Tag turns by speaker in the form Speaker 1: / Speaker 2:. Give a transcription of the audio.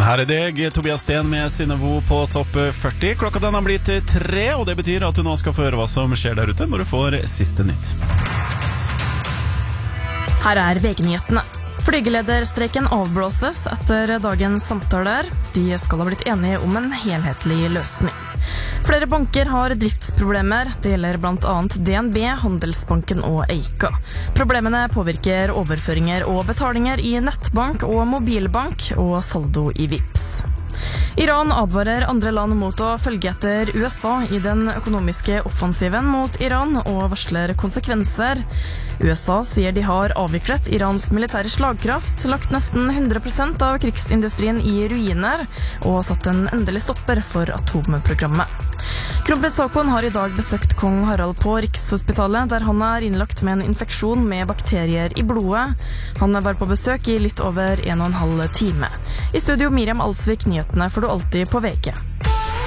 Speaker 1: Her deg, Tobias Sten med Synnøve på topp 40. Klokka den har blitt 3, og det betyr at du nå skal få høre hva som skjer der ute når du får siste nytt.
Speaker 2: Her VG-nyhetene. Flygelederstreken avblåses etter dagens samtaler. De skal ha blitt enige om en helhetlig løsning. Flere banker har driftsproblemer. Det gjelder blant annet DNB, Handelsbanken og Eika. Problemene påvirker overføringer og betalinger i nettbank og mobilbank og saldo i Vipps. Iran advarer andre land mot å følge etter USA i den økonomiske offensiven mot Iran og varsler konsekvenser. USA sier de har avviklet Irans militære slagkraft, lagt nesten 100% av krigsindustrien i ruiner og satt en endelig stopper for atomprogrammet. Kronprins Haakon har i dag besøkt kong Harald på Rikshospitalet, der han er innlagt med en infeksjon med bakterier i blodet. Han var på besøk i litt over 1,5 time. I studio Miriam Alsvik, nyhetene får du alltid på VG.